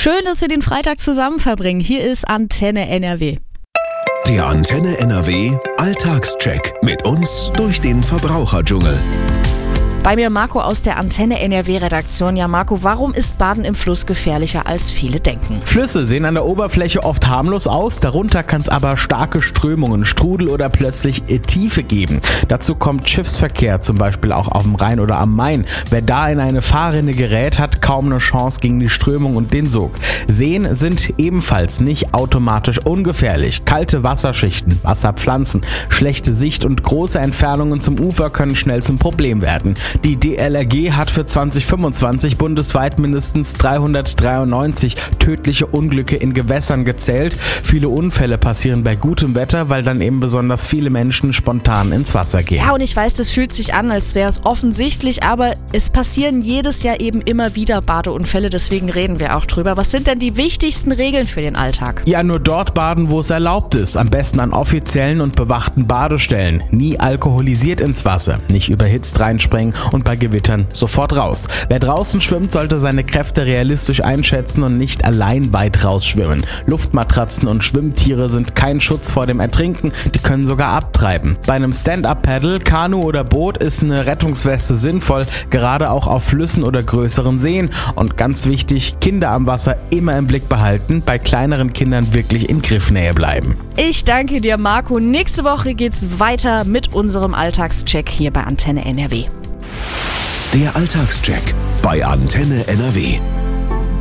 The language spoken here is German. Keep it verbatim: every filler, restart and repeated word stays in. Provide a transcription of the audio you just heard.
Schön, dass wir den Freitag zusammen verbringen. Hier ist Antenne N R W. Der Antenne N R W Alltagscheck mit uns durch den Verbraucherdschungel. Bei mir Marco aus der Antenne N R W-Redaktion. Ja, Marco, warum ist Baden im Fluss gefährlicher, als viele denken? Flüsse sehen an der Oberfläche oft harmlos aus, darunter kann es aber starke Strömungen, Strudel oder plötzlich Tiefe geben. Dazu kommt Schiffsverkehr, zum Beispiel auch auf dem Rhein oder am Main. Wer da in eine Fahrrinne gerät, hat kaum eine Chance gegen die Strömung und den Sog. Seen sind ebenfalls nicht automatisch ungefährlich. Kalte Wasserschichten, Wasserpflanzen, schlechte Sicht und große Entfernungen zum Ufer können schnell zum Problem werden. Die D L R G hat für zwanzig fünfundzwanzig bundesweit mindestens dreihundertdreiundneunzig tödliche Unglücke in Gewässern gezählt. Viele Unfälle passieren bei gutem Wetter, weil dann eben besonders viele Menschen spontan ins Wasser gehen. Ja, und ich weiß, das fühlt sich an, als wäre es offensichtlich, aber es passieren jedes Jahr eben immer wieder Badeunfälle, deswegen reden wir auch drüber. Was sind denn die wichtigsten Regeln für den Alltag? Ja, nur dort baden, wo es erlaubt ist. Am besten an offiziellen und bewachten Badestellen. Nie alkoholisiert ins Wasser, nicht überhitzt reinspringen und bei Gewittern sofort raus. Wer draußen schwimmt, sollte seine Kräfte realistisch einschätzen und nicht allein weit rausschwimmen. Luftmatratzen und Schwimmtiere sind kein Schutz vor dem Ertrinken, die können sogar abtreiben. Bei einem Stand-Up-Paddle, Kanu oder Boot ist eine Rettungsweste sinnvoll, gerade auch auf Flüssen oder größeren Seen. Und ganz wichtig, Kinder am Wasser immer im Blick behalten, bei kleineren Kindern wirklich in Griffnähe bleiben. Ich danke dir, Marco. Nächste Woche geht's weiter mit unserem Alltagscheck hier bei Antenne N R W. Der Alltagscheck bei Antenne N R W.